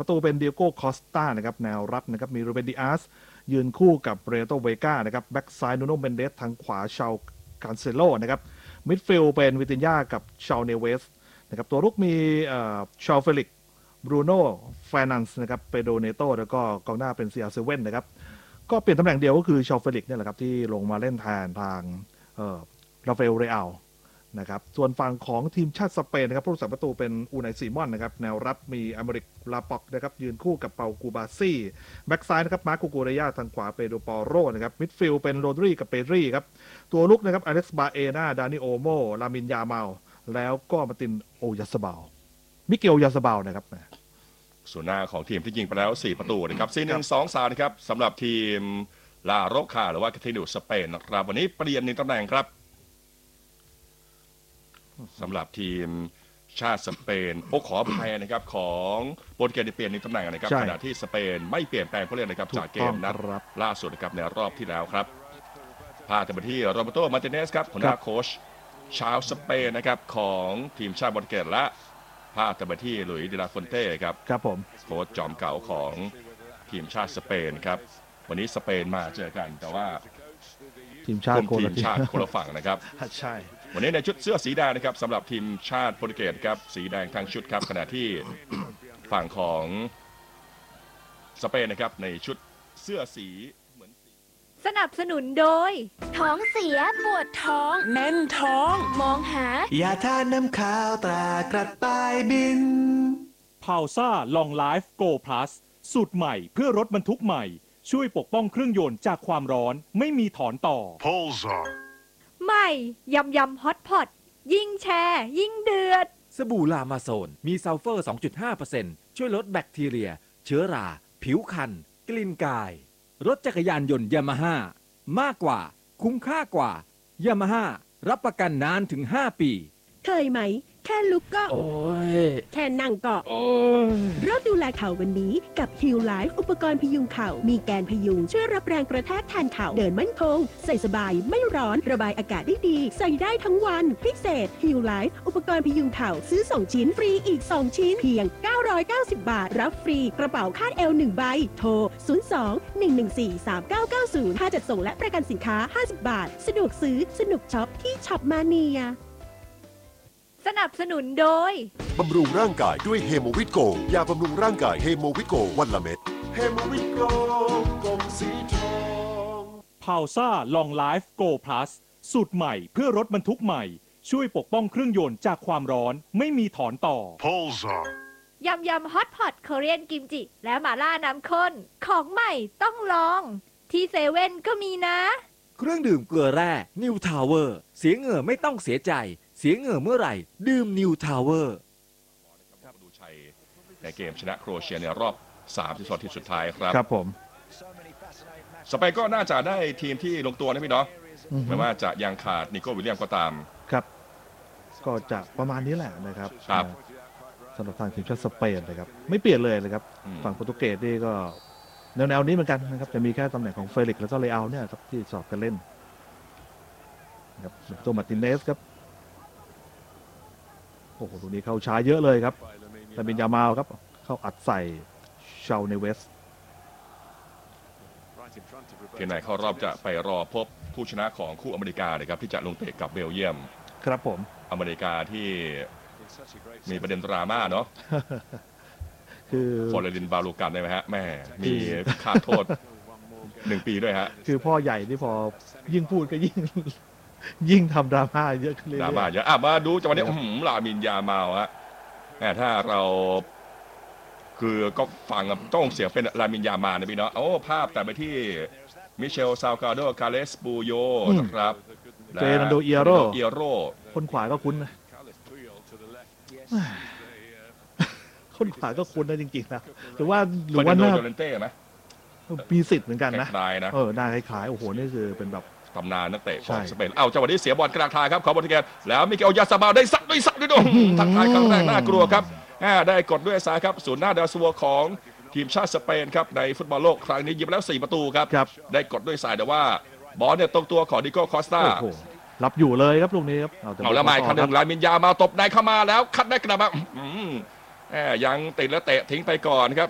ประตูเป็นเดียโก้คอสตานะครับแนวรับนะครับมีรูเบนดิอาสยืนคู่กับเรโตเวกานะครับแบ็กซ้ายนูโนเมนเดสทางขวาชาวคานเซโลนะครับมิดฟิลด์เป็นวิตินยากับชาวเนเวสนะครับตัวรุกมีชาวเฟลิกบรูโน่แฟนันส์นะครับเปโดเนโตแล้วก็กองหน้าเป็นเซียเซเว่นนะครับก็เปลี่ยนตำแหน่งเดียวก็คือชาวเฟลิกเนี่ยแหละครับที่ลงมาเล่นแทนทางราฟาเอลเรอัลนะครับส่วนฝั่งของทีมชาติสเปนนะครับผู้รักษาประตูเป็นอูไนซีมอนนะครับแนวรับมีอเมริกลาปอกนะครับยืนคู่กับเปากูบาซี่แบ็กซ้ายนะครับมาร์โกโกเรยาทางขวาเปโดปอโรนะครับมิดฟิลด์เป็นโรดรีกับเปดรีครับตัวลุกนะครับอเล็กซ์บาเอนาดานิโอโมลามินยาเมาแล้วก็มาตินโอยาสบาลมิเกลยาสบาลนะครับส่วนหน้าของทีมที่ยิงไปแล้ว4ประตูนะครับ4-1-2-3นะครับสำหรับทีมลาโรคาหรือว่าคาเทนูสเปนนะครับวันนี้เปลี่ยน1ตำแหน่งครับสำหรับทีมชาติสเปนขออภัยนะครับของโปรตุเกสเปลี่ยน1ตำแหน่งนะครับขณะที่สเปนไม่เปลี่ยนแปลงผู้เล่นนะครับจากเกมนัดล่าสุดนะครับในรอบที่แล้วครับพาไปที่โรเบโตมาร์ติเนสครับหัวหน้าโค้ชชาวสเปนนะครับของทีมชาติโปรตุเกสและพาไปที่หลุยส์เดลาฟอนเต้ครับผมโค้ชจอมเก่าของทีมชาติสเปนครับวันนี้สเปนมาเจอกันแต่ว่าทีมชาติคนละฝั่งนะครับใช่วันนี้ในชุดเสื้อสีแดงนะครับสำหรับทีมชาติโปรตุเกสครับสีแดงทั้งชุดครับขณะที่ฝั่งของสเปนนะครับในชุดเสื้อสีเหมือนสนับสนุนโดยท้องเสียปวดท้องแน่นท้องมองหายาทาน้ำขาวตรากระต่ายบินพาวซ่าลองไลฟ์โกพลัสสูตรใหม่เพื่อรถบรรทุกใหม่ช่วยปกป้องเครื่องยนต์จากความร้อนไม่มีถอนต่อ Pulsar ใหม่ยำฮอตพอตยิ่งแชร์ยิ่งเดือดสบู่ลามาโซนมีซัลเฟอร์ 2.5% ช่วยลดแบคทีเรียเชื้อราผิวคันกลิ่นกายรถจักรยานยนต์ยามาฮ่ามากกว่าคุ้มค่ากว่ายามาฮ่ารับประกันนานถึง5 ปีเคยไหมแค่ลุกก็โอ้ยแค่นั่งก็โอ้ยเริ่มดูแลเข่าวันนี้กับ Heal Life อุปกรณ์พยุงเข่ามีแกนพยุงช่วยรับแรงกระแทกแทนเข่าเดินมั่นคงใส่สบายไม่ร้อนระบายอากาศได้ดีใส่ได้ทั้งวันพิเศษ Heal Life อุปกรณ์พยุงเข่าซื้อ2ชิ้นฟรีอีก2ชิ้นเพียง990 บาทรับฟรีกระเป๋าคาดเอว1ใบโทร02-114-3990ค่าจัดส่งและประกันสินค้า50 บาทสะดวกซื้อสนุกช็อปที่ช็อปมาเนียสนับสนุนโดยบำรุงร่างกายด้วยเฮโมวิตโกยาบำรุงร่างกายเฮโมวิตโกวันละเม็ดเฮโมวิตโกกล่องสีทองพาวซ่าลองไลฟ์โกพลัสสูตรใหม่เพื่อรถบรรทุกใหม่ช่วยปกป้องเครื่องยนต์จากความร้อนไม่มีถอนต่อ Pulsar ยำฮอตพอตเกาหลีกิมจิและหม่าล่าน้ำข้นของใหม่ต้องลองที่เซเว่นก็มีนะเครื่องดื่มเกลือแร่นิวทาวเวอร์เสียเหงื่อไม่ต้องเสียใจเสียเหงื่อเมื่อไหร่ดื่มนิวทาวเวอร์ดูชัยในเกมชนะโครเอเชียในรอบ32ทีมสุดท้ายครับครับผมสเปนก็น่าจะได้ทีมที่ลงตัวนะพี่เนาะไม่ว่าจะยังขาดนิโก้วิลเลียมก็ตามครับก็จะประมาณนี้แหละนะครับสำหรับทางทีมชาติสเปนเลยครับไม่เปลี่ยนเลยครับฝั่งโปรตุเกสนี่ก็แนวนี้เหมือนกันนะครับจะมีแค่ตำแหน่งของเฟลิกแล้วก็เลอาเนี่ยครับที่สอบกันเล่นครับตัวมาร์ติเนสครับโอ้โหตรงนี้เข้าช้าเยอะเลยครับแต่เป็นยามาลครับเข้าอัดใส่ชาวเนเวสทีมไหนเข้ารอบจะไปรอพบผู้ชนะของคู่อเมริกาเลยครับที่จะลงเตะกับเบลเยียมครับผมอเมริกาที่มีประเด็นดราม่าเนาะคือฟอร์เรดินบาลูกันได้ไหมฮะแม่มีค่าโทษ1 ปีด้วยฮะคือพ่อใหญ่ที่พอยิ่งพูดก็ยิ่งทำดราม่าเยอะขึ้นเลยดราม่าเยอะมาดูจังหวะนี้ลามินยามาฮะถ้าเราคือก็ฟังต้องเสียงเป็นลามินยามานะพี่เนาะโอ้ภาพแต่ไปที่มิเชลซาวกาโดคาเลสปูโยนะครับเฟนันโดเอียโรคนขวาก็คุ้นนะคนขวาก็คุ้นนะจริงๆนะหรือว่าหน้าโดเรนเต้ไหมมีสิทธิ์เหมือนกันนะนะหน้าคล้ายๆโอ้โหนี่คือเป็นแบบตำนานนักเตะของสเปนจังหวะนี้เสียบอลกลางทางครับของโปรตุเกสแล้วมิเกลยาซาบาได้ซัดด้วยทักทายครั้งแรกน่ากลัวครับได้กดด้วยซ้ายครับศูนย์หน้าดาวซัวของทีมชาติสเปนครับในฟุตบอลโลกครั้งนี้ยิงไปแล้ว4 ประตูครับได้กดด้วยซ้ายแต่ว่าบอลเนี่ยตรงตัวของดิโก้คอสตารับอยู่เลยครับลูกนี้ครับเอาแล้วมาอีกครั้งหนึ่งลามินยามาตบในเข้ามาแล้วคัดได้กระบะยังติดแล้วเตะทิ้งไปก่อนครับ